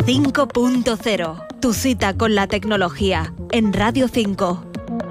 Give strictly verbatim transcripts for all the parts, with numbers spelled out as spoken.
cinco punto cero. Tu cita con la tecnología en Radio cinco.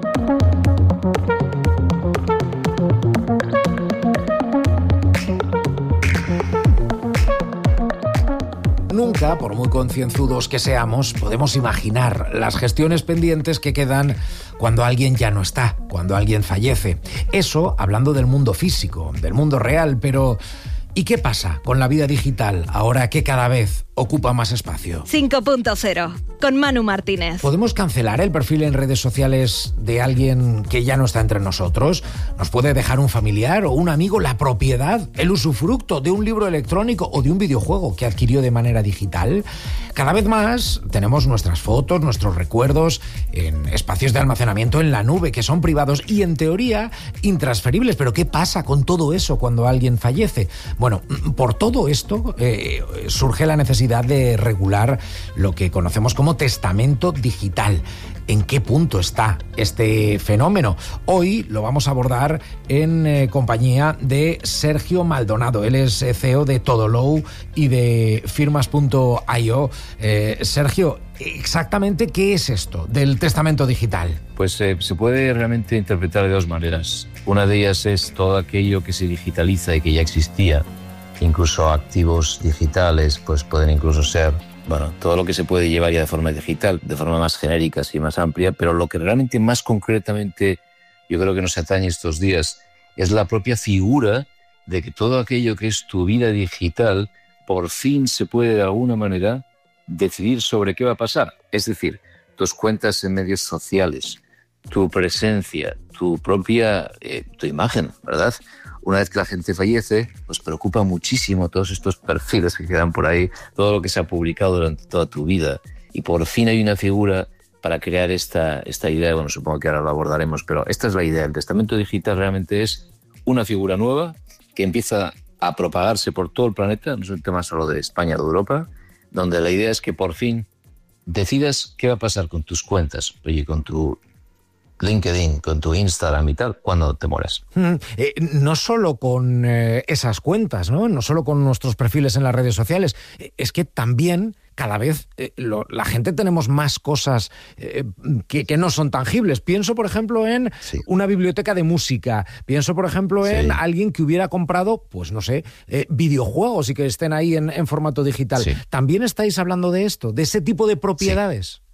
Nunca, por muy concienzudos que seamos, podemos imaginar las gestiones pendientes que quedan cuando alguien ya no está, cuando alguien fallece. Eso hablando del mundo físico, del mundo real, pero ¿y qué pasa con la vida digital ahora que cada vez ocupa más espacio? cinco punto cero, con Manu Martínez. ¿Podemos cancelar el perfil en redes sociales de alguien que ya no está entre nosotros? ¿Nos puede dejar un familiar o un amigo la propiedad, el usufructo de un libro electrónico o de un videojuego que adquirió de manera digital? Cada vez más tenemos nuestras fotos, nuestros recuerdos en espacios de almacenamiento en la nube que son privados y en teoría intransferibles. ¿Pero qué pasa con todo eso cuando alguien fallece? Bueno, por todo esto eh, surge la necesidad de regular lo que conocemos como testamento digital. ¿En qué punto está este fenómeno? Hoy lo vamos a abordar en eh, compañía de Sergio Maldonado. Él es C E O de Todolow y de firmas punto i o. Eh, Sergio, exactamente ¿qué es esto del testamento digital? Pues eh, se puede realmente interpretar de dos maneras. Una de ellas es todo aquello que se digitaliza y que ya existía. Incluso activos digitales pues pueden incluso ser, bueno, todo lo que se puede llevar ya de forma digital, de forma más genérica y más amplia, pero lo que realmente más concretamente yo creo que nos atañe estos días es la propia figura de que todo aquello que es tu vida digital por fin se puede de alguna manera decidir sobre qué va a pasar. Es decir, tus cuentas en medios sociales, tu presencia, tu propia, eh, tu imagen, ¿verdad? Una vez que la gente fallece, nos preocupa muchísimo todos estos perfiles que quedan por ahí, todo lo que se ha publicado durante toda tu vida. Y por fin hay una figura para crear esta, esta idea. Bueno, supongo que ahora lo abordaremos, pero esta es la idea. El testamento digital realmente es una figura nueva que empieza a propagarse por todo el planeta, no es un tema solo de España o de Europa, donde la idea es que por fin decidas qué va a pasar con tus cuentas, oye, con tu LinkedIn, con tu Instagram y tal, cuando te mueras. Mm, eh, no solo con eh, esas cuentas, ¿no? No solo con nuestros perfiles en las redes sociales, eh, es que también cada vez eh, lo, la gente tenemos más cosas eh, que, que no son tangibles. Pienso, por ejemplo, en sí. una biblioteca de música. Pienso, por ejemplo, en sí. alguien que hubiera comprado, pues no sé, eh, videojuegos y que estén ahí en, en formato digital. Sí. ¿También estáis hablando de esto, de ese tipo de propiedades? Sí.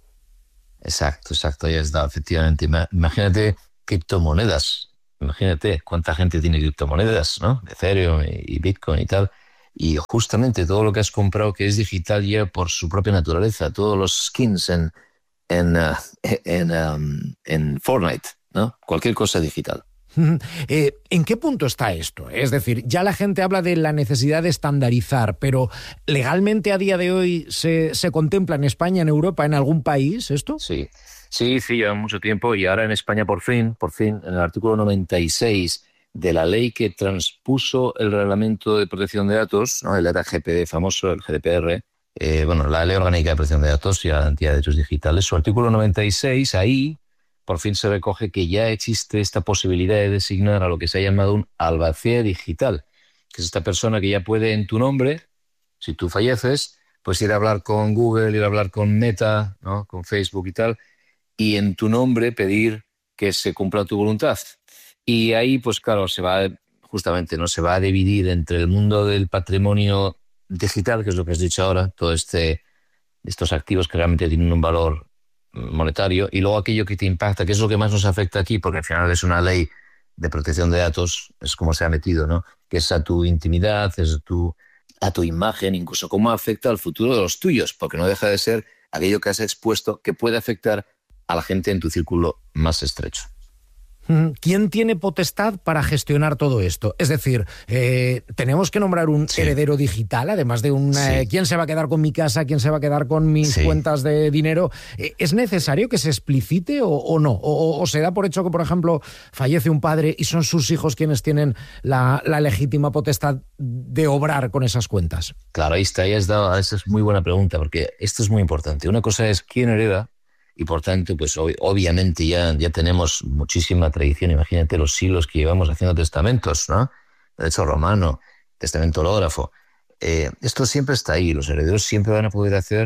Exacto, exacto, ya está, efectivamente. Imagínate criptomonedas, imagínate cuánta gente tiene criptomonedas, ¿no? De Ethereum y Bitcoin y tal. Y justamente todo lo que has comprado que es digital ya por su propia naturaleza, todos los skins en, en, uh, en, um, en Fortnite, ¿no? Cualquier cosa digital. Eh, ¿En qué punto está esto? Es decir, ya la gente habla de la necesidad de estandarizar, pero ¿legalmente a día de hoy se, se contempla en España, en Europa, en algún país esto? Sí, sí, sí, lleva mucho tiempo y ahora en España por fin, por fin, en el artículo noventa y seis de la ley que transpuso el Reglamento de Protección de Datos, ¿no? El R G P D famoso, el G D P R, eh, bueno, la Ley Orgánica de Protección de Datos y Garantía de Derechos Digitales, su artículo noventa y seis, ahí por fin se recoge que ya existe esta posibilidad de designar a lo que se ha llamado un albacea digital, que es esta persona que ya puede en tu nombre, si tú falleces, pues ir a hablar con Google, ir a hablar con Meta, ¿no? Con Facebook y tal, y en tu nombre pedir que se cumpla tu voluntad. Y ahí, pues claro, se va justamente, ¿no? Se va a dividir entre el mundo del patrimonio digital, que es lo que has dicho ahora, todo este, estos activos que realmente tienen un valor monetario, y luego aquello que te impacta, que es lo que más nos afecta aquí, porque al final es una ley de protección de datos, es como se ha metido, ¿no? Que es a tu intimidad, es a tu, a tu imagen, incluso cómo afecta al futuro de los tuyos, porque no deja de ser aquello que has expuesto que puede afectar a la gente en tu círculo más estrecho. ¿Quién tiene potestad para gestionar todo esto? Es decir, eh, ¿tenemos que nombrar un sí. heredero digital, además de un... Sí. Eh, ¿quién se va a quedar con mi casa? ¿Quién se va a quedar con mis sí. cuentas de dinero? Eh, ¿Es necesario que se explicite o, o no? O, ¿O se da por hecho que, por ejemplo, fallece un padre y son sus hijos quienes tienen la, la legítima potestad de obrar con esas cuentas? Claro, ahí está, ahí has dado, esa es muy buena pregunta, porque esto es muy importante. Una cosa es quién hereda, y por tanto, pues ob- obviamente ya, ya tenemos muchísima tradición. Imagínate los siglos que llevamos haciendo testamentos, ¿no? Derecho romano, testamento hológrafo. Eh, esto siempre está ahí. Los herederos siempre van a poder hacer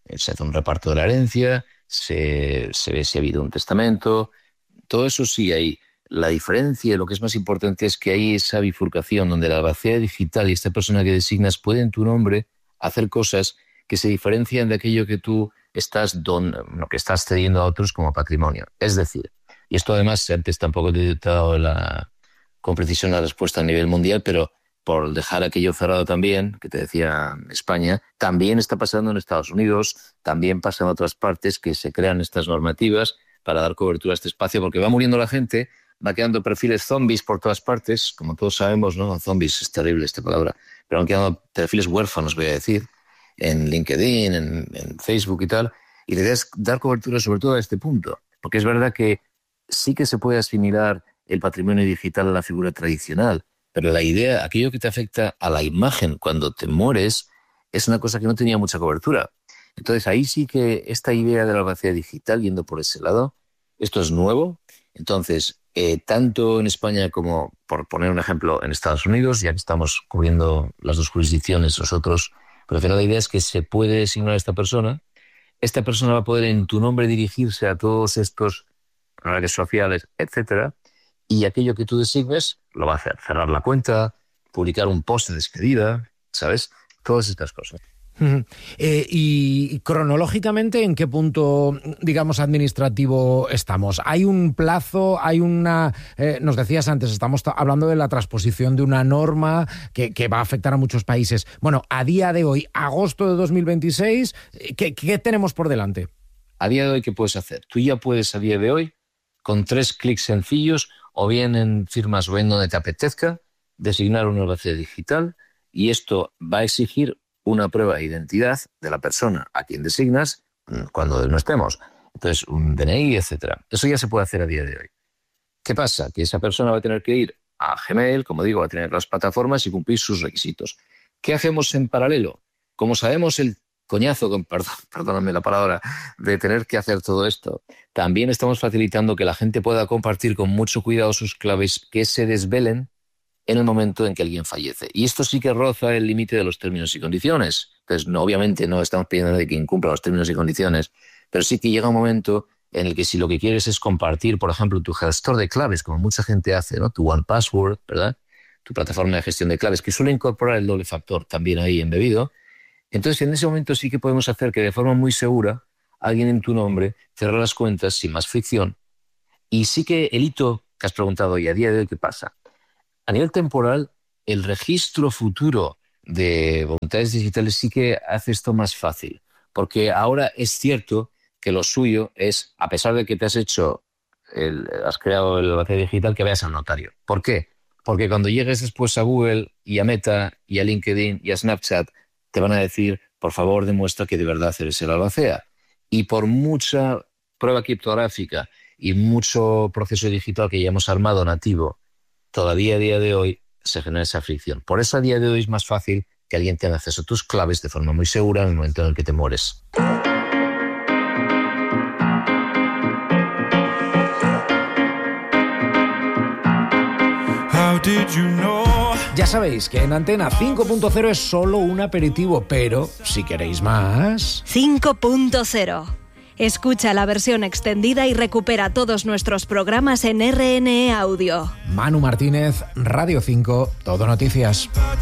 se hace un reparto de la herencia, se, se ve si ha habido un testamento, todo eso sí hay. La diferencia, lo que es más importante, es que hay esa bifurcación donde la albacea digital y esta persona que designas puede en tu nombre hacer cosas que se diferencian de aquello que tú estás, don, lo que estás cediendo a otros como patrimonio. Es decir, y esto además antes tampoco te he dado la, con precisión la respuesta a nivel mundial, pero por dejar aquello cerrado también, que te decía España, también está pasando en Estados Unidos, también pasa en otras partes que se crean estas normativas para dar cobertura a este espacio, porque va muriendo la gente, va quedando perfiles zombies por todas partes, como todos sabemos, ¿no? Zombies es terrible esta palabra, pero van quedando perfiles huérfanos, voy a decir, en LinkedIn, en, en Facebook y tal, y la idea es dar cobertura sobre todo a este punto, porque es verdad que sí que se puede asimilar el patrimonio digital a la figura tradicional, pero la idea, aquello que te afecta a la imagen cuando te mueres, es una cosa que no tenía mucha cobertura. Entonces ahí sí que esta idea de la albacea digital, yendo por ese lado, esto es nuevo. Entonces, eh, tanto en España como, por poner un ejemplo, en Estados Unidos, ya que estamos cubriendo las dos jurisdicciones nosotros, pero la idea es que se puede designar a esta persona. Esta persona va a poder en tu nombre dirigirse a todos estos redes sociales, etcétera, y aquello que tú designes lo va a hacer. Cerrar la cuenta, publicar un post de despedida, ¿sabes? Todas estas cosas. Uh-huh. Eh, y cronológicamente, ¿en qué punto, digamos, administrativo estamos? ¿Hay un plazo? ¿Hay una...? Eh, nos decías antes, estamos t- hablando de la transposición de una norma que, que va a afectar a muchos países. Bueno, a día de hoy, agosto de dos mil veintiséis, ¿qué, qué tenemos por delante? A día de hoy, ¿qué puedes hacer? Tú ya puedes, a día de hoy, con tres clics sencillos, o bien en firmas o en donde te apetezca, designar una albacea digital, y esto va a exigir una prueba de identidad de la persona a quien designas cuando no estemos. Entonces, un D N I, etcétera. Eso ya se puede hacer a día de hoy. ¿Qué pasa? Que esa persona va a tener que ir a Gmail, como digo, va a tener las plataformas y cumplir sus requisitos. ¿Qué hacemos en paralelo? Como sabemos el coñazo, con, perdón, perdóname la palabra, de tener que hacer todo esto, también estamos facilitando que la gente pueda compartir con mucho cuidado sus claves que se desvelen en el momento en que alguien fallece. Y esto sí que roza el límite de los términos y condiciones. Entonces, no, obviamente no estamos pidiendo de que incumpla los términos y condiciones, pero sí que llega un momento en el que si lo que quieres es compartir, por ejemplo, tu gestor de claves, como mucha gente hace, ¿no? Tu one password, ¿verdad? Tu plataforma de gestión de claves, que suele incorporar el doble factor también ahí embebido. Entonces, en ese momento sí que podemos hacer que de forma muy segura alguien en tu nombre cierre las cuentas sin más fricción. Y sí que el hito que has preguntado, y a día de hoy, ¿qué pasa? A nivel temporal, el registro futuro de voluntades digitales sí que hace esto más fácil, porque ahora es cierto que lo suyo es, a pesar de que te has hecho, el, has creado el albacea digital, que vayas al notario. ¿Por qué? Porque cuando llegues después a Google y a Meta y a LinkedIn y a Snapchat, te van a decir, por favor, demuestra que de verdad eres el albacea. Y por mucha prueba criptográfica y mucho proceso digital que ya hemos armado nativo, todavía a día de hoy se genera esa fricción. Por eso a día de hoy es más fácil que alguien tenga acceso a tus claves de forma muy segura en el momento en el que te mueres. How did you know? Ya sabéis que en Antena cinco punto cero es solo un aperitivo, pero si queréis más... cinco punto cero. Escucha la versión extendida y recupera todos nuestros programas en R N E Audio. Manu Martínez, Radio cinco, Todo Noticias.